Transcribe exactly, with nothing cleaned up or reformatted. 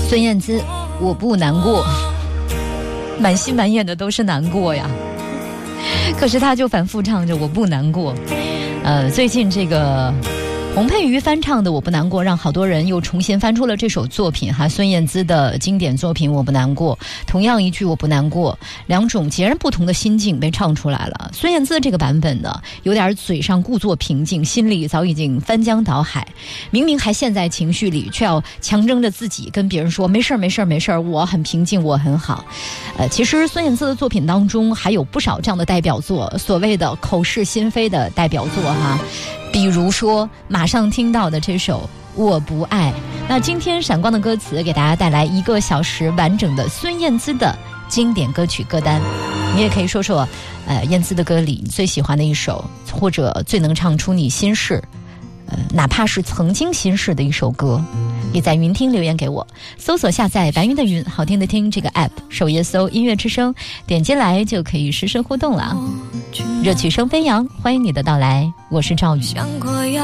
孙燕姿，我不难过，满心满眼的都是难过呀。可是他就反复唱着我不难过。呃，最近这个洪佩瑜翻唱的《我不难过》，让好多人又重新翻出了这首作品哈，孙燕姿的经典作品《我不难过》，同样一句我不难过，两种截然不同的心境被唱出来了。孙燕姿这个版本呢，有点嘴上故作平静，心里早已经翻江倒海，明明还陷在情绪里，却要强争着自己跟别人说没事没事没事，我很平静，我很好。呃，其实孙燕姿的作品当中还有不少这样的代表作，所谓的口是心非的代表作哈。比如说马上听到的这首我不爱。那今天闪光的歌词给大家带来一个小时完整的孙燕姿的经典歌曲歌单，你也可以说说呃燕姿的歌里你最喜欢的一首，或者最能唱出你心事，呃哪怕是曾经心事的一首歌，也在云听留言给我，搜索下载白云的云好听的听这个 app， 首页搜音乐之声，点进来就可以实时互动了。热曲声飞扬，欢迎你的到来，我是赵宇。